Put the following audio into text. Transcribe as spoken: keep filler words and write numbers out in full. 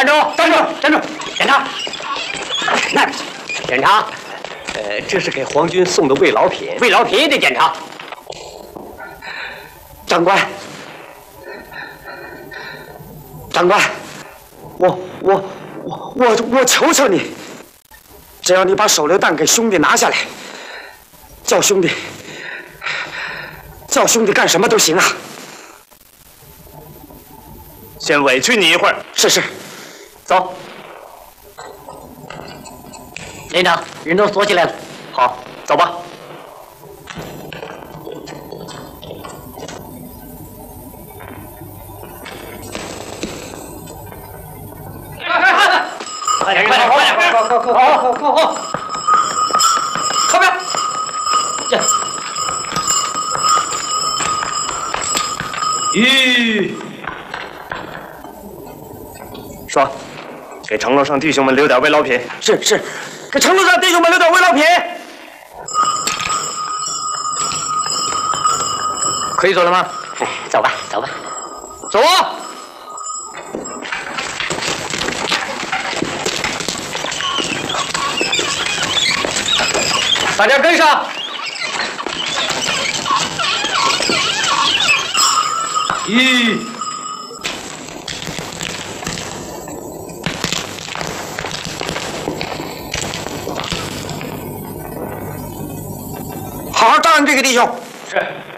站住！站住！站住！检查，那边去。检查，呃，这是给皇军送的慰劳品，慰劳品也得检查。长官，长官，我我我我我求求你，只要你把手榴弹给兄弟拿下来，叫兄弟叫兄弟干什么都行啊。 先委屈你一会儿。 是是，走。连长，人都锁起来了。 好，走吧。 快点，快点，快点，快点，快快快快快快！后边，这。 吁。说，给城楼上弟兄们留点慰劳品。 是是，给城楼上弟兄们留点慰劳品。 可以走了吗？ 哎，走吧，走吧， 走啊！大家跟上！一。 好好照应这个弟兄。 是。